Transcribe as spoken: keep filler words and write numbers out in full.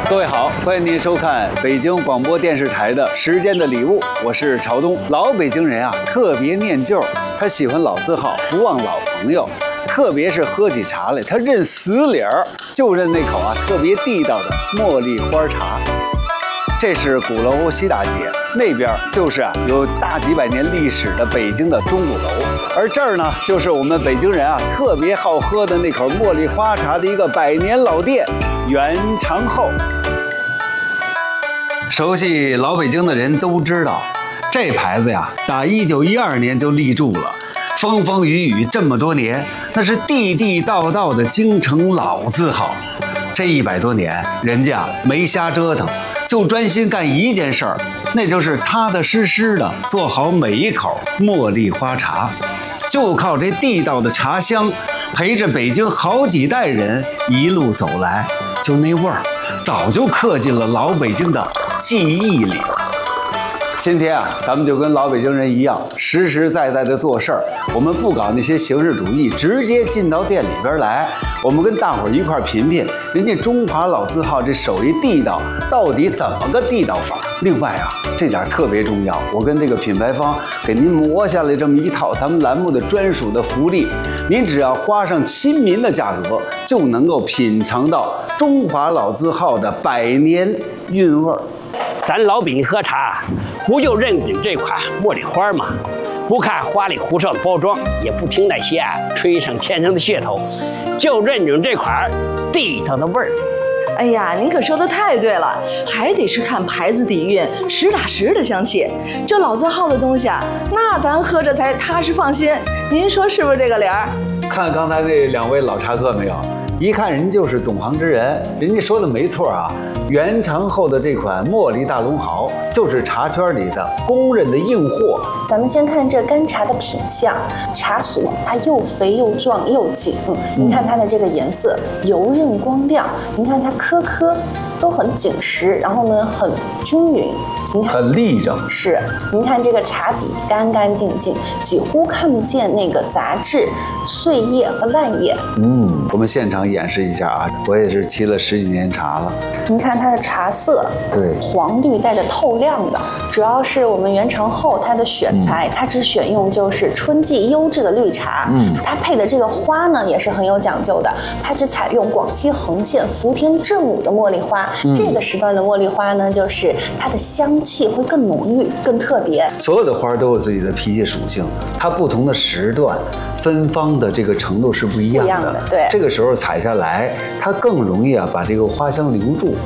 各位好，欢迎您收看北京广播电视台的《时间的礼物》，我是朝东。老北京人啊，特别念旧，他喜欢老字号，不忘老朋友。特别是喝起茶来，他认死理儿，就认那口啊特别地道的茉莉花茶。这是鼓楼西大街，那边就是啊有大几百年历史的北京的钟鼓楼，而这儿呢就是我们北京人啊特别好喝的那口茉莉花茶的一个百年老店元长后。熟悉老北京的人都知道，这牌子呀，打一九一二年就立住了，风风雨雨这么多年，那是地地道道的京城老字号。这一百多年，人家没瞎折腾，就专心干一件事儿，那就是踏踏实实的做好每一口茉莉花茶，就靠这地道的茶香，陪着北京好几代人一路走来，就那味儿，早就刻进了老北京的记忆里了。今天啊，咱们就跟老北京人一样，实实在在的做事儿。我们不搞那些形式主义，直接进到店里边来。我们跟大伙儿一块儿品品人家中华老字号这手艺地道到底怎么个地道法。另外啊，这点特别重要，我跟这个品牌方给您磨下来这么一套咱们栏目的专属的福利，您只要花上亲民的价格，就能够品尝到中华老字号的百年韵味儿。 咱老北京喝茶，不就认准这款茉莉花吗？不看花里胡哨的包装，也不听那些啊吹上天上的噱头，就认准这款地道的味儿。 哎呀，您可说的太对了，还得是看牌子底蕴，实打实的香气。这老字号的东西啊，那咱喝着才踏实放心。您说是不是这个理儿？ 看刚才那两位老茶客没有？一看人就是懂行之人，人家说的没错啊。元长后的这款茉莉大龙毫，就是茶圈里的公认的硬货。 咱们先看这干茶的品相，茶属它又肥又壮又紧。嗯，您看它的这个颜色油润光亮，您看它颗颗都很紧实，然后呢很均匀。您看很立正， 是。您看这个茶底干干净净，几乎看不见那个杂质、碎叶和烂叶。 嗯，我们现场演示一下啊，我也是沏了十几年茶了。 您看它的茶色， 对， 黄绿带着透亮的，主要是我们元长后它的选材，嗯、它只选用就是春季优质的绿茶。嗯，它配的这个花呢也是很有讲究的，它只采用广西横县福田正武的茉莉花。嗯、这个时段的茉莉花呢，就是它的香气会更浓郁、更特别。 所有的花都有自己的脾气属性，它不同的时段芬芳的这个程度是不一样的。 不一样的，对， 这个时候采下来，它更容易啊把这个花香留住。